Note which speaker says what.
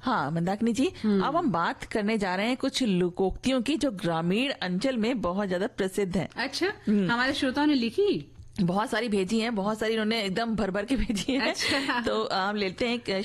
Speaker 1: हाँ मंदाकिनी जी, अब हम बात करने जा रहे हैं कुछ लोकोक्तियों की जो ग्रामीण अंचल में बहुत ज्यादा प्रसिद्ध है।
Speaker 2: अच्छा, हमारे श्रोताओं ने लिखी?
Speaker 1: बहुत सारी भेजी हैं, बहुत सारी इन्होंने एकदम भर भर के भेजी है।
Speaker 2: अच्छा।
Speaker 1: तो हम लेते हैं